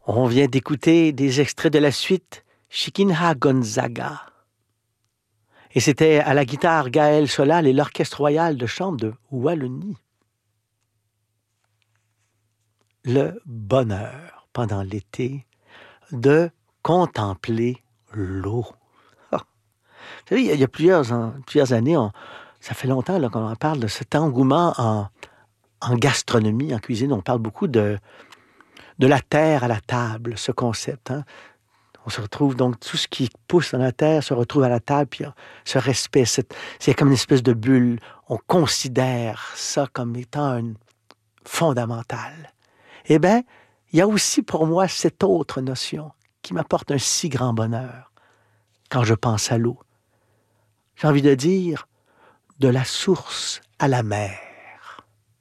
On vient d'écouter des extraits de la suite Chiquinha Gonzaga. Et c'était à la guitare Gaël Solal et l'Orchestre royal de chambre de Wallonie. Le bonheur pendant l'été de contempler l'eau. Ah. Vous savez, il y a plusieurs années, ça fait longtemps là, qu'on en parle de cet engouement en gastronomie, en cuisine. On parle beaucoup de la terre à la table, ce concept. Hein? On se retrouve donc, tout ce qui pousse dans la terre se retrouve à la table, puis ce respect, c'est comme une espèce de bulle. On considère ça comme étant fondamental. Eh bien, il y a aussi pour moi cette autre notion qui m'apporte un si grand bonheur quand je pense à l'eau. J'ai envie de dire de la source à la mer.